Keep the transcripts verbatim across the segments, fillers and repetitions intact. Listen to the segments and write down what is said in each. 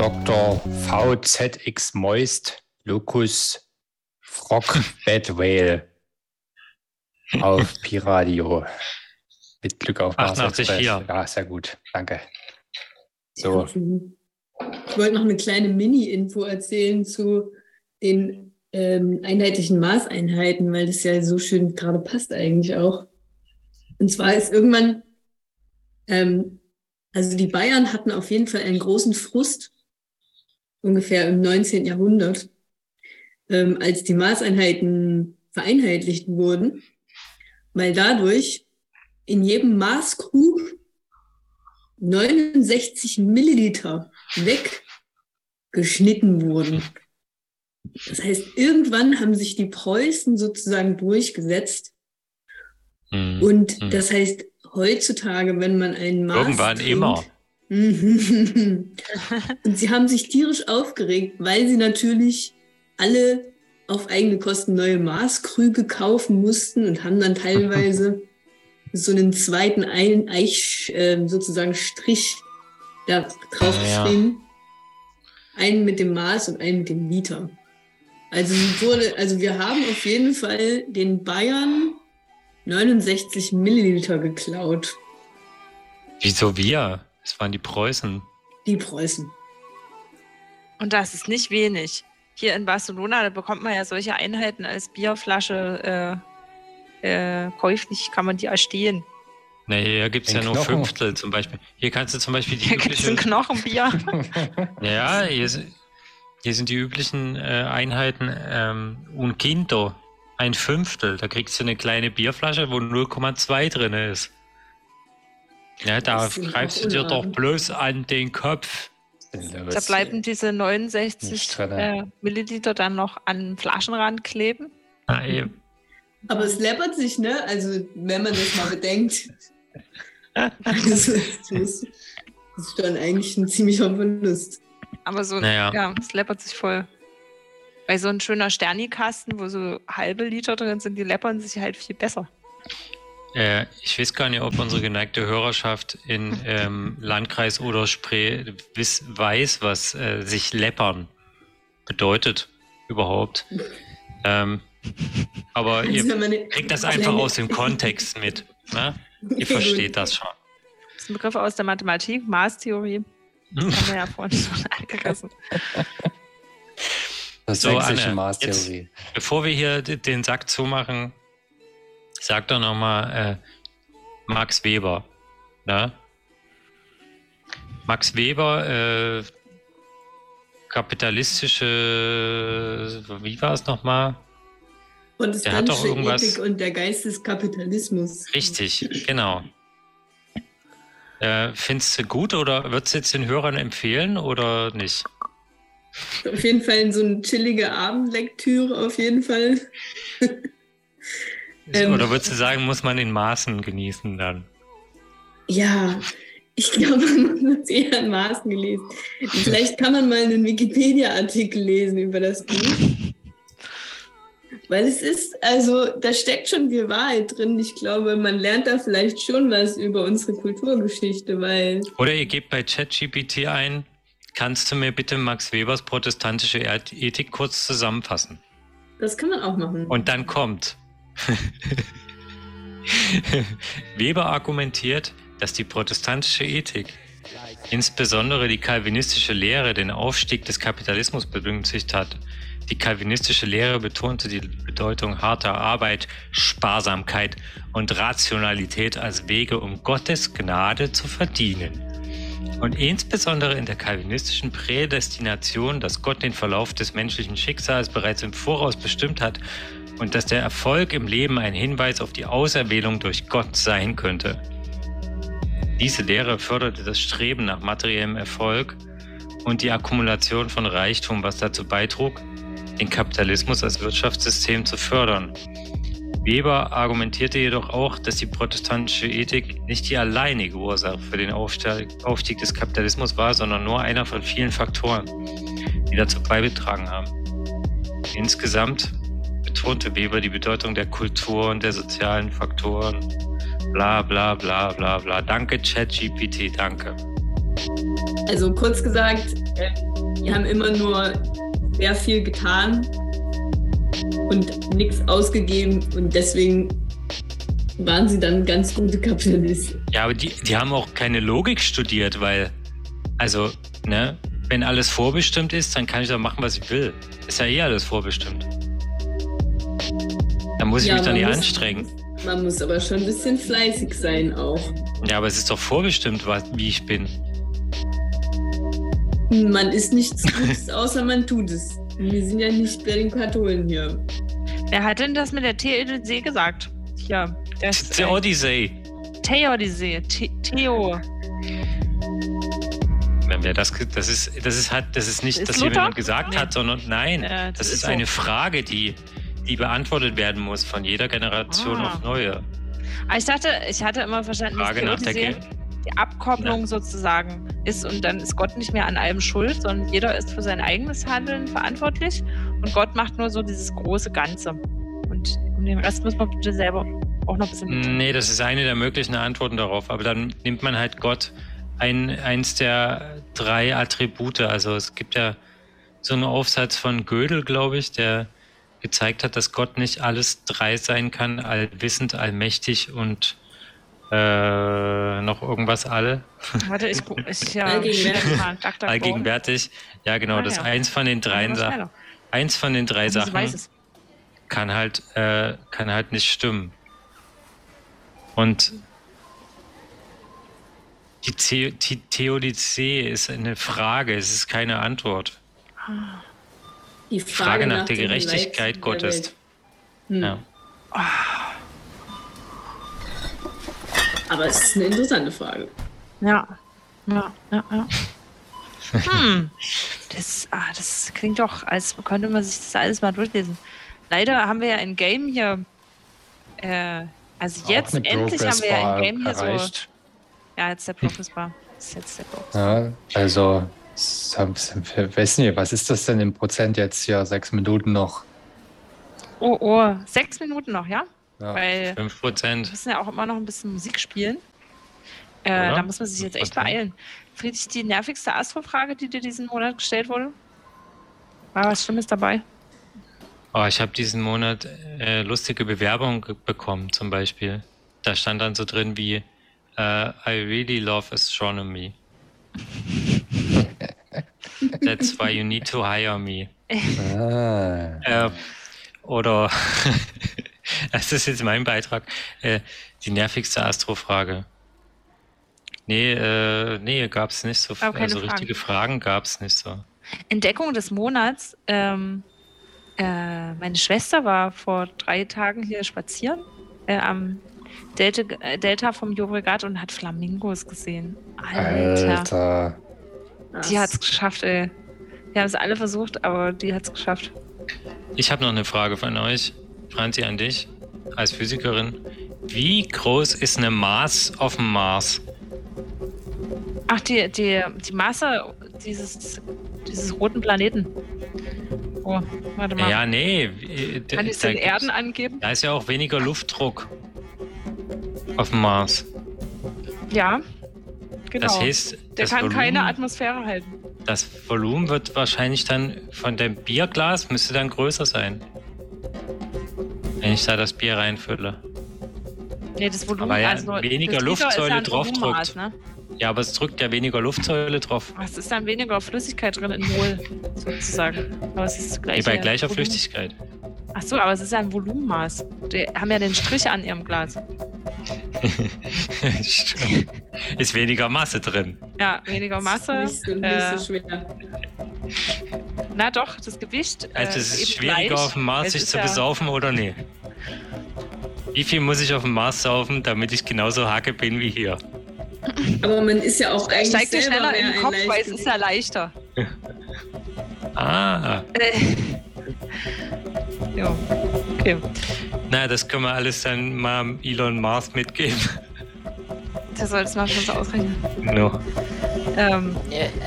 Doktor V Z X Moist Locus Frog Bad Whale auf Pi-Radio. Mit Glück auf Mars Express. Ja, sehr gut. Danke. So. Ich wollte noch eine kleine Mini-Info erzählen zu den ähm, einheitlichen Maßeinheiten, weil das ja so schön gerade passt eigentlich auch. Und zwar ist irgendwann, ähm, also die Bayern hatten auf jeden Fall einen großen Frust, ungefähr im neunzehnten Jahrhundert, ähm, als die Maßeinheiten vereinheitlicht wurden, weil dadurch in jedem Maßkrug neunundsechzig Milliliter weggeschnitten wurden. Das heißt, irgendwann haben sich die Preußen sozusagen durchgesetzt. Mhm. Und mhm. das heißt, heutzutage, wenn man einen Maß Irgendwann trinkt, immer. und sie haben sich tierisch aufgeregt, weil sie natürlich alle auf eigene Kosten neue Maßkrüge kaufen mussten und haben dann teilweise so einen zweiten ein Eich, äh, sozusagen Strich da drauf geschrieben. Ja. Einen mit dem Maß und einen mit dem Liter. Also wurde, also wir haben auf jeden Fall den Bayern neunundsechzig Milliliter geklaut. Wieso wir? Das waren die Preußen. Die Preußen. Und das ist nicht wenig. Hier in Barcelona, da bekommt man ja solche Einheiten als Bierflasche äh, äh, käuflich, kann man die erstehen. Na, hier gibt es ja nur Knochen. Fünftel zum Beispiel. Hier kannst du zum Beispiel die hier übliche... Hier gibt es ein Knochenbier. Ja, hier, hier sind die üblichen äh, Einheiten ähm, un quinto, ein Fünftel. Da kriegst du eine kleine Bierflasche, wo null Komma zwei drin ist. Ja, da greifst du dir doch bloß an den Kopf. Da bleiben diese neunundsechzig äh, Milliliter dann noch an den Flaschenrand kleben. Ah, eben. Aber es läppert sich, ne? Also, wenn man das mal bedenkt. das, ist, das ist dann eigentlich ein ziemlicher Verlust. Aber so, naja. ja, es läppert sich voll. Bei so ein schöner Sterni-Kasten, wo so halbe Liter drin sind, die läppern sich halt viel besser. Äh, ich weiß gar nicht, ob unsere geneigte Hörerschaft in ähm, Landkreis Oder-Spree wiss, weiß, was äh, sich läppern bedeutet überhaupt. Ähm, aber also ihr kriegt das einfach aus dem Kontext mit. Ne? Ihr versteht das schon. Das ist ein Begriff aus der Mathematik, Maßtheorie. Das haben wir ja vorhin schon angerissen. Das ist so, Anne, Maßtheorie. Jetzt, bevor wir hier den Sack zumachen, sag doch nochmal äh, Max Weber. Ne? Max Weber, äh, kapitalistische, wie war es nochmal? Und das ganze Ethik und der Geist des Kapitalismus. Richtig, genau. Äh, findest du gut oder würdest du jetzt den Hörern empfehlen oder nicht? Auf jeden Fall so eine chillige Abendlektüre, auf jeden Fall. Oder würdest du sagen, muss man in Maßen genießen dann? Ja, ich glaube, man muss es eher in Maßen gelesen. Vielleicht kann man mal einen Wikipedia-Artikel lesen über das Buch. Weil es ist, also da steckt schon viel Wahrheit drin. Ich glaube, man lernt da vielleicht schon was über unsere Kulturgeschichte, weil... Oder ihr gebt bei ChatGPT ein, kannst du mir bitte Max Webers protestantische Ethik kurz zusammenfassen? Das kann man auch machen. Und dann kommt... Weber argumentiert, dass die protestantische Ethik, insbesondere die calvinistische Lehre, den Aufstieg des Kapitalismus begünstigt hat. Die calvinistische Lehre betonte die Bedeutung harter Arbeit, Sparsamkeit und Rationalität als Wege, um Gottes Gnade zu verdienen. Und insbesondere in der calvinistischen Prädestination, dass Gott den Verlauf des menschlichen Schicksals bereits im Voraus bestimmt hat und dass der Erfolg im Leben ein Hinweis auf die Auserwählung durch Gott sein könnte. Diese Lehre förderte das Streben nach materiellem Erfolg und die Akkumulation von Reichtum, was dazu beitrug, den Kapitalismus als Wirtschaftssystem zu fördern. Weber argumentierte jedoch auch, dass die protestantische Ethik nicht die alleinige Ursache für den Aufstieg des Kapitalismus war, sondern nur einer von vielen Faktoren, die dazu beigetragen haben. Insgesamt betonte Weber die Bedeutung der Kultur und der sozialen Faktoren. Bla bla bla bla bla. Danke ChatGPT, danke. Also kurz gesagt, äh, die haben immer nur sehr viel getan und nichts ausgegeben und deswegen waren sie dann ganz gute Kapitalisten. Ja, aber die, die haben auch keine Logik studiert, weil, also, ne, wenn alles vorbestimmt ist, dann kann ich doch machen, was ich will. Ist ja eh alles vorbestimmt. Da muss ich ja, mich doch nicht muss, anstrengen. Man muss aber schon ein bisschen fleißig sein auch. Ja, aber es ist doch vorbestimmt, was, wie ich bin. Man ist nichts Gutes, außer man tut es. Wir sind ja nicht bei den Katholen hier. Wer hat denn das mit der Theodizee gesagt? Ja, das Theodizee. Theodizee. Theo. Wer das, das ist, das ist halt, das ist nicht, ist dass hier jemand gesagt nee. hat, sondern nein, äh, das, das ist, ist eine so. Frage, die, die beantwortet werden muss von jeder Generation ah. auf neue. Aber ich dachte, ich hatte immer verstanden, dass Theodizee die Abkopplung ja. sozusagen ist und dann ist Gott nicht mehr an allem schuld, sondern jeder ist für sein eigenes Handeln verantwortlich und Gott macht nur so dieses große Ganze. Und um den Rest muss man bitte selber auch noch ein bisschen mit. Nee, das ist eine der möglichen Antworten darauf, aber dann nimmt man halt Gott ein, eins der drei Attribute. Also es gibt ja so einen Aufsatz von Gödel, glaube ich, der gezeigt hat, dass Gott nicht alles drei sein kann, allwissend, allmächtig und äh, noch irgendwas alle. Warte, ich, ich ja allgegenwärtig. allgegenwärtig. Ja, genau, ah, das ja. eins von den drei ja, Sachen. Eins von den drei Sachen kann halt, äh, kann halt nicht stimmen. Und die, The- die Theodizee ist eine Frage, es ist keine Antwort. Die Frage, Frage nach, nach der Gerechtigkeit Gottes. Hm. Ja. Aber es ist eine interessante Frage. Ja, ja, ja, ja. hm. Das, ah, das klingt doch, als könnte man sich das alles mal durchlesen. Leider haben wir ja ein Game hier, äh, also jetzt endlich haben wir ja ein Game hier erreicht. so. Ja, jetzt der Progress Bar. Das ist jetzt der Progress Bar. Ja, also, ich weiß nicht, was ist das denn im Prozent jetzt hier? Sechs Minuten noch. Oh, oh, sechs Minuten noch, ja? Ja. Weil fünf Prozent. wir müssen ja auch immer noch ein bisschen Musik spielen. Äh, da muss man sich jetzt echt beeilen. Friedrich, die nervigste Astro-Frage, die dir diesen Monat gestellt wurde? War was Schlimmes dabei? Oh, ich habe diesen Monat äh, lustige Bewerbungen ge- bekommen, zum Beispiel. Da stand dann so drin wie uh, I really love astronomy. That's why you need to hire me. Ah. Äh, oder, das ist jetzt mein Beitrag, äh, die nervigste Astro-Frage. Nee, äh, nee, gab es nicht so. Aber keine also Fragen. richtige Fragen gab es nicht so. Entdeckung des Monats. Ähm, äh, meine Schwester war vor drei Tagen hier spazieren äh, am Delta, äh, Delta vom Llobregat und hat Flamingos gesehen. Alter. Alter. Die hat's geschafft, ey. Wir haben es alle versucht, aber die hat's geschafft. Ich habe noch eine Frage von euch, Franzi, an dich als Physikerin. Wie groß ist eine Maß auf dem Mars? Ach, die, die, die Masse dieses, dieses roten Planeten. Oh, warte mal. Ja, nee. Kann ich den Erden angeben? Da ist ja auch weniger Luftdruck auf dem Mars. Ja, genau. Das heißt, Der das kann Volumen, keine Atmosphäre halten. Das Volumen wird wahrscheinlich dann von dem Bierglas müsste dann größer sein. Wenn ich da das Bier reinfülle. Nee, das Volumen, Aber ja, also weniger das Luftsäule ja drauf drückt. Ne? Ja, aber es drückt ja weniger Luftsäule drauf. Es ist dann weniger Flüssigkeit drin in Mol, sozusagen. Aber es ist das gleiche. Nee, bei gleicher Volumen. Flüssigkeit. Ach so, aber es ist ja ein Volumenmaß. Die haben ja den Strich an ihrem Glas. Ist weniger Masse drin. Ja, weniger Masse. Nicht so, nicht äh, so schwer. Na doch, das Gewicht. Also äh, es ist eben schwieriger gleich. auf dem Mars Es sich ist zu ja, besaufen oder nee? Wie viel muss ich auf dem Mars saufen, damit ich genauso hacke bin wie hier? Aber man ist ja auch eigentlich Steigt dir selber schneller mehr in den ein Kopf, weil es Leichtgewicht. ist ja leichter. Ah, Äh. Ja, okay. na, das können wir alles dann mal Elon Musk mitgeben. Der soll das mal für uns ausrechnen. No. Ähm,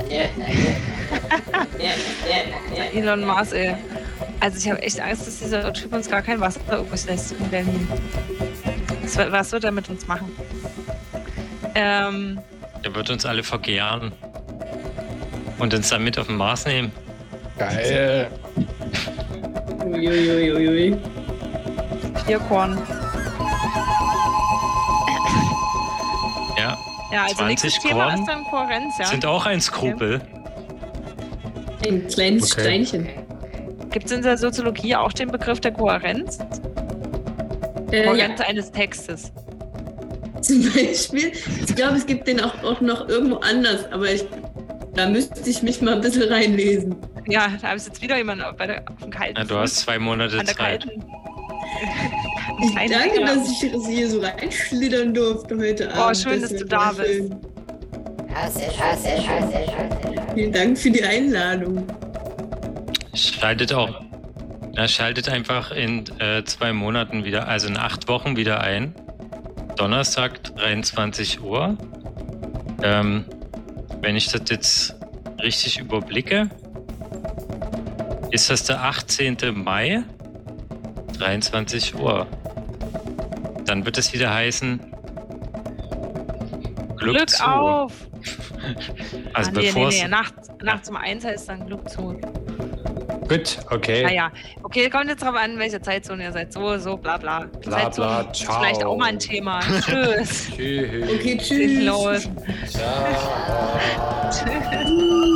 Elon Musk, ey. Also ich habe echt Angst, dass dieser Typ uns gar kein Wasser übrig lässt in Berlin. Was, was wird er mit uns machen? Ähm, Der wird uns alle vergären. Und uns dann mit auf den Mars nehmen. Geil. Uiuiuiui. Bierkorn. Ja. Ja, also nächstes Thema ist dann Kohärenz, ja. Sind auch ein Skrupel. Ein kleines Okay. Steinchen. Gibt es in der Soziologie auch den Begriff der Kohärenz? Äh, Kohärenz ja, eines Textes. zum Beispiel. Ich glaube, es gibt den auch, auch noch irgendwo anders, aber ich, da müsste ich mich mal ein bisschen reinlesen. Ja, da habe ich jetzt wieder jemanden bei der, auf dem kalten Ja, du hast zwei Monate an der Zeit. kalten. Ich Kein danke, Finger. dass ich hier so reinschlittern durfte heute Oh, Abend. schön, Das dass du war da sehr bist. schön. Vielen Dank für die Einladung. Schaltet auch. Na, schaltet einfach in äh, zwei Monaten wieder, also in acht Wochen wieder ein. Donnerstag, dreiundzwanzig Uhr. Ähm, wenn ich das jetzt richtig überblicke, ist das der achtzehnten Mai, dreiundzwanzig Uhr. Dann wird es wieder heißen Glück, Glück zu. auf! Also ah, nee, bevor nee, es nee. Nacht, nachts um eins heißt dann Glück zu. Gut, okay. Naja, okay, kommt jetzt drauf an, welche Zeitzone ihr seid. So, so, bla bla. Bla, Zeitzone bla, ist ciao. vielleicht auch mal ein Thema. Tschüss. Tschüss. Okay, Geht tschüss. los. Ciao. Tschüss.